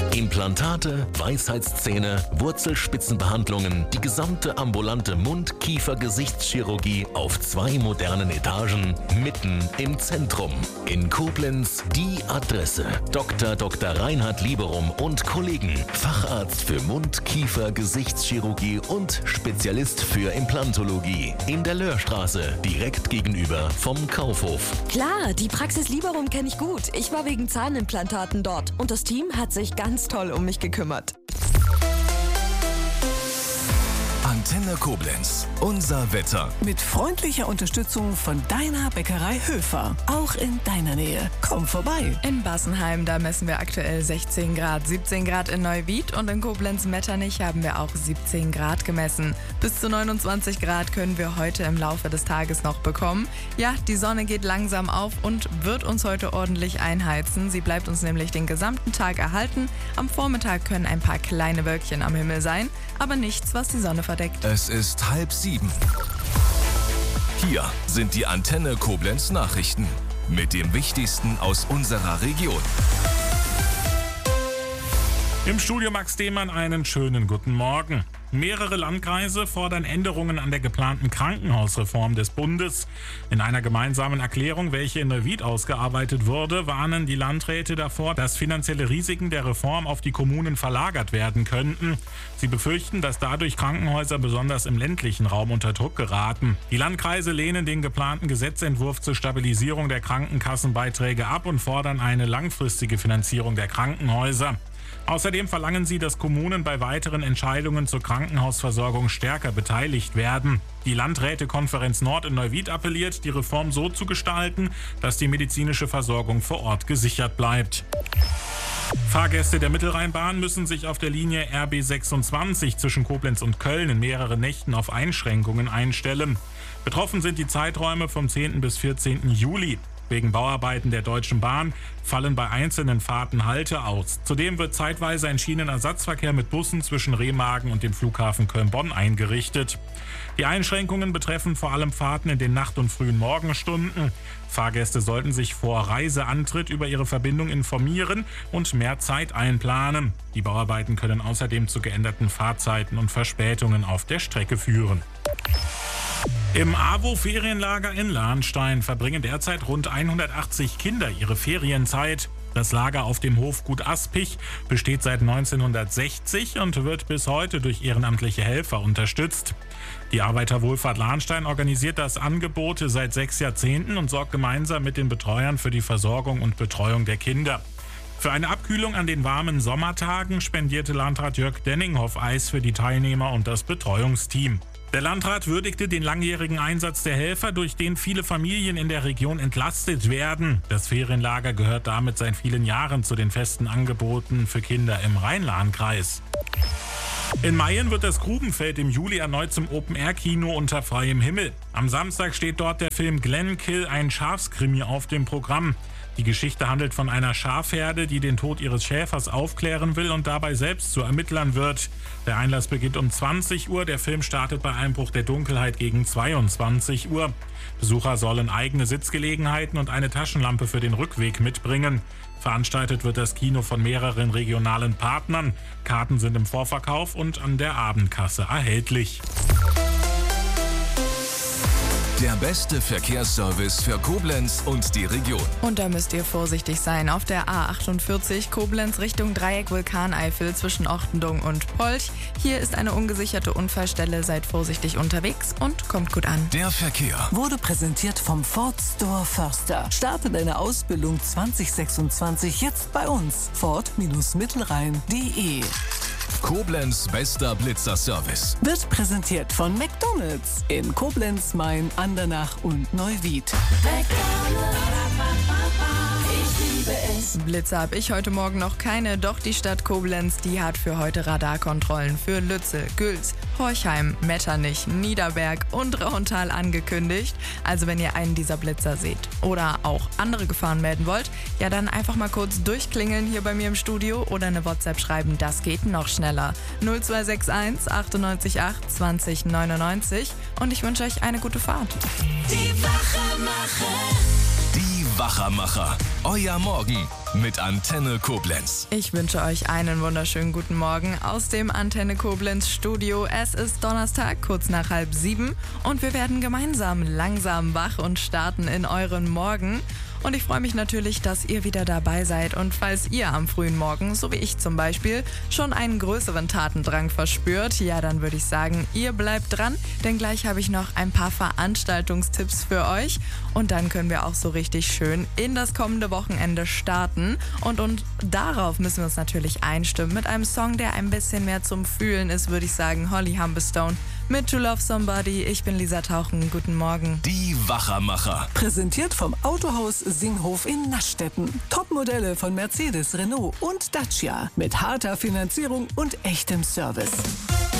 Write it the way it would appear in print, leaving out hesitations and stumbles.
Implantate, Weisheitszähne, Wurzelspitzenbehandlungen, die gesamte ambulante Mund-Kiefer-Gesichtschirurgie auf 2 modernen Etagen, mitten im Zentrum. In Koblenz die Adresse. Dr. Reinhard Lieberum und Kollegen. Facharzt für Mund-Kiefer-Gesichtschirurgie und Spezialist für Implantologie. In der Löhrstraße, direkt gegenüber vom Kaufhof. Klar, die Praxis Lieberum kenne ich gut. Ich war wegen Zahnimplantaten dort und das Team hat sich ganz toll um mich gekümmert. Antenne Koblenz. Unser Wetter. Mit freundlicher Unterstützung von deiner Bäckerei Höfer. Auch in deiner Nähe. Komm vorbei. In Bassenheim, da messen wir aktuell 16 Grad. 17 Grad in Neuwied und in Koblenz-Metternich haben wir auch 17 Grad gemessen. Bis zu 29 Grad können wir heute im Laufe des Tages noch bekommen. Ja, die Sonne geht langsam auf und wird uns heute ordentlich einheizen. Sie bleibt uns nämlich den gesamten Tag erhalten. Am Vormittag können ein paar kleine Wölkchen am Himmel sein, aber nichts, was die Sonne verdeckt. Es ist 6:30. Hier sind die Antenne Koblenz Nachrichten mit dem Wichtigsten aus unserer Region. Im Studio Max Dehmann einen schönen guten Morgen. Mehrere Landkreise fordern Änderungen an der geplanten Krankenhausreform des Bundes. In einer gemeinsamen Erklärung, welche in Neuwied ausgearbeitet wurde, warnen die Landräte davor, dass finanzielle Risiken der Reform auf die Kommunen verlagert werden könnten. Sie befürchten, dass dadurch Krankenhäuser besonders im ländlichen Raum unter Druck geraten. Die Landkreise lehnen den geplanten Gesetzentwurf zur Stabilisierung der Krankenkassenbeiträge ab und fordern eine langfristige Finanzierung der Krankenhäuser. Außerdem verlangen sie, dass Kommunen bei weiteren Entscheidungen zur Krankenhausversorgung stärker beteiligt werden. Die Landrätekonferenz Nord in Neuwied appelliert, die Reform so zu gestalten, dass die medizinische Versorgung vor Ort gesichert bleibt. Fahrgäste der Mittelrheinbahn müssen sich auf der Linie RB 26 zwischen Koblenz und Köln in mehreren Nächten auf Einschränkungen einstellen. Betroffen sind die Zeiträume vom 10. bis 14. Juli. Wegen Bauarbeiten der Deutschen Bahn fallen bei einzelnen Fahrten Halte aus. Zudem wird zeitweise ein Schienenersatzverkehr mit Bussen zwischen Remagen und dem Flughafen Köln-Bonn eingerichtet. Die Einschränkungen betreffen vor allem Fahrten in den Nacht- und frühen Morgenstunden. Fahrgäste sollten sich vor Reiseantritt über ihre Verbindung informieren und mehr Zeit einplanen. Die Bauarbeiten können außerdem zu geänderten Fahrzeiten und Verspätungen auf der Strecke führen. Im AWO-Ferienlager in Lahnstein verbringen derzeit rund 180 Kinder ihre Ferienzeit. Das Lager auf dem Hof Gut Aspich besteht seit 1960 und wird bis heute durch ehrenamtliche Helfer unterstützt. Die Arbeiterwohlfahrt Lahnstein organisiert das Angebot seit 6 Jahrzehnten und sorgt gemeinsam mit den Betreuern für die Versorgung und Betreuung der Kinder. Für eine Abkühlung an den warmen Sommertagen spendierte Landrat Jörg Denninghoff Eis für die Teilnehmer und das Betreuungsteam. Der Landrat würdigte den langjährigen Einsatz der Helfer, durch den viele Familien in der Region entlastet werden. Das Ferienlager gehört damit seit vielen Jahren zu den festen Angeboten für Kinder im Rhein-Lahn-Kreis. In Mayen wird das Grubenfeld im Juli erneut zum Open-Air-Kino unter freiem Himmel. Am Samstag steht dort der Film Glenkill, ein Schafskrimi, auf dem Programm. Die Geschichte handelt von einer Schafherde, die den Tod ihres Schäfers aufklären will und dabei selbst zu Ermittlern wird. Der Einlass beginnt um 20 Uhr, der Film startet bei Einbruch der Dunkelheit gegen 22 Uhr. Besucher sollen eigene Sitzgelegenheiten und eine Taschenlampe für den Rückweg mitbringen. Veranstaltet wird das Kino von mehreren regionalen Partnern. Karten sind im Vorverkauf und an der Abendkasse erhältlich. Der beste Verkehrsservice für Koblenz und die Region. Und da müsst ihr vorsichtig sein. Auf der A48 Koblenz Richtung Dreieck Vulkaneifel zwischen Ortendung und Polch. Hier ist eine ungesicherte Unfallstelle. Seid vorsichtig unterwegs und kommt gut an. Der Verkehr Wurde präsentiert vom Ford Store Förster. Starte deine Ausbildung 2026 jetzt bei uns. Ford-Mittelrhein.de. Koblenz bester Blitzerservice. Wird präsentiert von McDonald's in Koblenz, Main, Andernach und Neuwied. Blitzer habe ich heute Morgen noch keine, doch die Stadt Koblenz, die hat für heute Radarkontrollen für Lützel, Güls, Horchheim, Metternich, Niederberg und Rauental angekündigt. Also wenn ihr einen dieser Blitzer seht oder auch andere Gefahren melden wollt, ja dann einfach mal kurz durchklingeln hier bei mir im Studio oder eine WhatsApp schreiben, das geht noch schneller. 0261 98 8 20 99 und ich wünsche euch eine gute Fahrt. Die Wachermacher. Euer Morgen mit Antenne Koblenz. Ich wünsche euch einen wunderschönen guten Morgen aus dem Antenne Koblenz Studio. Es ist Donnerstag, kurz nach 6:30 und wir werden gemeinsam langsam wach und starten in euren Morgen. Und ich freue mich natürlich, dass ihr wieder dabei seid. Und falls ihr am frühen Morgen, so wie ich zum Beispiel, schon einen größeren Tatendrang verspürt, ja, dann würde ich sagen, ihr bleibt dran, denn gleich habe ich noch ein paar Veranstaltungstipps für euch. Und dann können wir auch so richtig schön in das kommende Wochenende starten. Und darauf müssen wir uns natürlich einstimmen mit einem Song, der ein bisschen mehr zum Fühlen ist, würde ich sagen. Holly Humberstone mit To Love Somebody. Ich bin Lisa Tauchen. Guten Morgen. Die Wachermacher. Präsentiert vom Autohaus Singhof in Naschstetten. Topmodelle von Mercedes, Renault und Dacia. Mit harter Finanzierung und echtem Service.